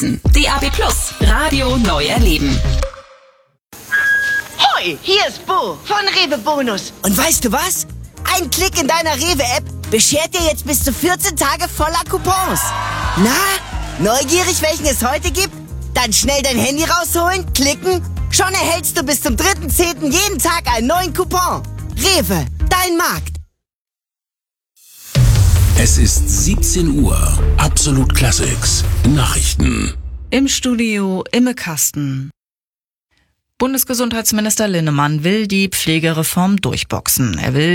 DAB+ Radio neu erleben. Hoi, hier ist Bo von Rewe Bonus. Und weißt du was? Ein Klick in deiner Rewe-App beschert dir jetzt bis zu 14 Tage voller Coupons. Na, neugierig, welchen es heute gibt? Dann schnell dein Handy rausholen, klicken. Schon erhältst du bis zum 3.10. jeden Tag einen neuen Coupon. Rewe, dein Markt. Es ist 17 Uhr. Absolut Classics. Nachrichten. Im Studio Imme Kasten. Bundesgesundheitsminister Linnemann will die Pflegereform durchboxen. Er will